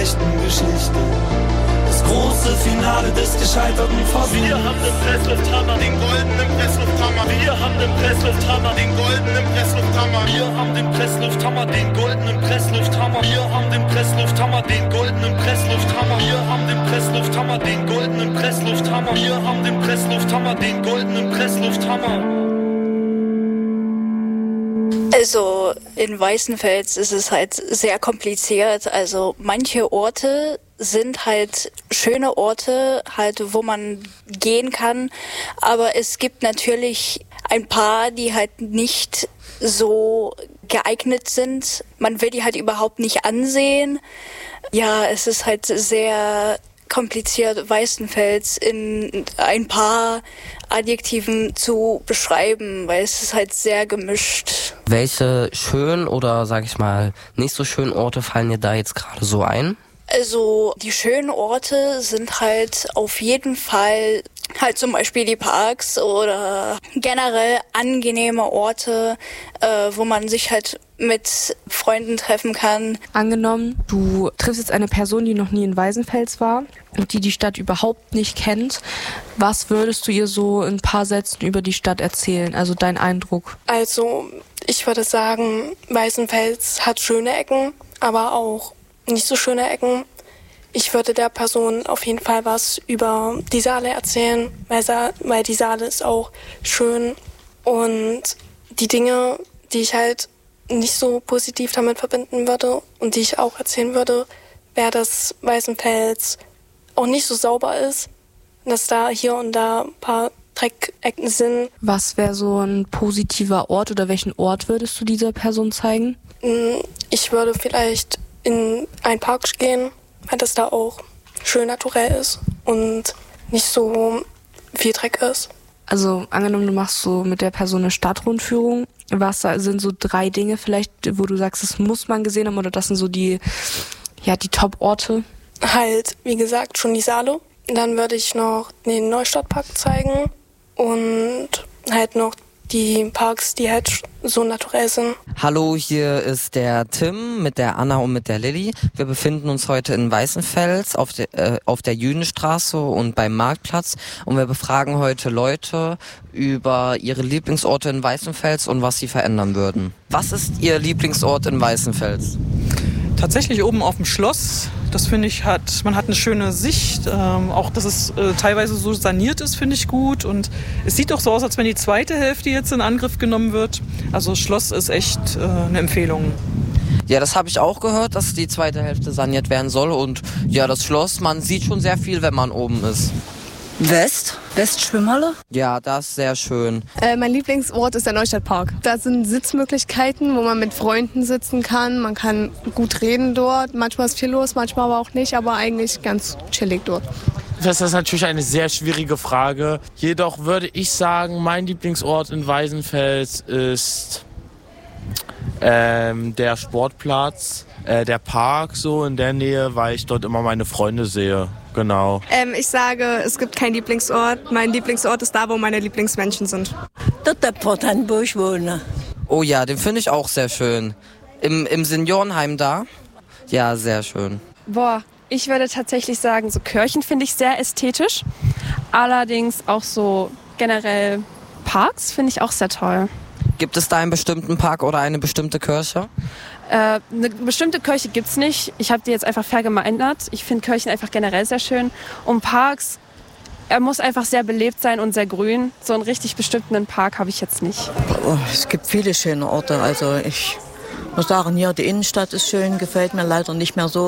echten Geschichte. Das große Finale des gescheiterten Versuchs. Wir haben den Presslufthammer, den goldenen Presslufthammer. Wir haben den Presslufthammer, den goldenen Presslufthammer. Wir haben den Presslufthammer, den goldenen Presslufthammer. Wir haben den Presslufthammer, den goldenen Presslufthammer. Wir haben den Presslufthammer, den goldenen Presslufthammer. Wir haben den Presslufthammer, den goldenen Presslufthammer. Also in Weißenfels ist es halt sehr kompliziert. Also manche Orte sind halt schöne Orte, halt wo man gehen kann. Aber es gibt natürlich ein paar, die halt nicht so geeignet sind. Man will die halt überhaupt nicht ansehen. Ja, es ist halt sehr kompliziert, Weißenfels in ein paar Adjektiven zu beschreiben, weil es ist halt sehr gemischt. Welche schönen oder, sag ich mal, nicht so schönen Orte fallen dir da jetzt gerade so ein? Also die schönen Orte sind halt auf jeden Fall halt zum Beispiel die Parks oder generell angenehme Orte, wo man sich halt mit Freunden treffen kann. Angenommen, du triffst jetzt eine Person, die noch nie in Weißenfels war und die Stadt überhaupt nicht kennt. Was würdest du ihr so in ein paar Sätzen über die Stadt erzählen? Also dein Eindruck? Also ich würde sagen, Weißenfels hat schöne Ecken, aber auch nicht so schöne Ecken. Ich würde der Person auf jeden Fall was über die Saale erzählen, weil die Saale ist auch schön. Und die Dinge, die ich halt nicht so positiv damit verbinden würde und die ich auch erzählen würde, wäre, dass Weißenfels auch nicht so sauber ist, dass da hier und da ein paar Dreckecken sind. Was wäre so ein positiver Ort oder welchen Ort würdest du dieser Person zeigen? Ich würde vielleicht in einen Park gehen, weil das da auch schön naturell ist und nicht so viel Dreck ist. Also angenommen, du machst so mit der Person eine Stadtrundführung. Was sind so 3 Dinge vielleicht, wo du sagst, das muss man gesehen haben oder das sind so die Top-Orte? Halt, wie gesagt, schon die Saale. Dann würde ich noch den Neustadtpark zeigen und halt noch die Parks, die halt so naturell sind. Hallo, hier ist der Tim mit der Anna und mit der Lilly. Wir befinden uns heute in Weißenfels auf der Jüdenstraße und beim Marktplatz und wir befragen heute Leute über ihre Lieblingsorte in Weißenfels und was sie verändern würden. Was ist Ihr Lieblingsort in Weißenfels? Tatsächlich oben auf dem Schloss. Das finde ich, man hat eine schöne Sicht. Auch, dass es teilweise so saniert ist, finde ich gut. Und es sieht auch so aus, als wenn die zweite Hälfte jetzt in Angriff genommen wird. Also das Schloss ist echt eine Empfehlung. Ja, das habe ich auch gehört, dass die zweite Hälfte saniert werden soll. Und ja, das Schloss, man sieht schon sehr viel, wenn man oben ist. Westschwimmhalle? Ja, das ist sehr schön. Mein Lieblingsort ist der Neustadtpark. Da sind Sitzmöglichkeiten, wo man mit Freunden sitzen kann. Man kann gut reden dort. Manchmal ist viel los, manchmal aber auch nicht, aber eigentlich ganz chillig dort. Das ist natürlich eine sehr schwierige Frage. Jedoch würde ich sagen, mein Lieblingsort in Weißenfels ist der Sportplatz, der Park so in der Nähe, weil ich dort immer meine Freunde sehe. Genau. Ich sage, es gibt keinen Lieblingsort. Mein Lieblingsort ist da, wo meine Lieblingsmenschen sind. Dort der Portan, wo ich wohne. Oh ja, den finde ich auch sehr schön. Im Seniorenheim da? Ja, sehr schön. Boah, ich würde tatsächlich sagen, so Kirchen finde ich sehr ästhetisch. Allerdings auch so generell Parks finde ich auch sehr toll. Gibt es da einen bestimmten Park oder eine bestimmte Kirche? Eine bestimmte Kirche gibt's nicht. Ich habe die jetzt einfach verallgemeinert. Ich finde Kirchen einfach generell sehr schön. Und Parks, er muss einfach sehr belebt sein und sehr grün. So einen richtig bestimmten Park habe ich jetzt nicht. Es gibt viele schöne Orte. Also ich muss sagen, hier die Innenstadt ist schön, gefällt mir leider nicht mehr so.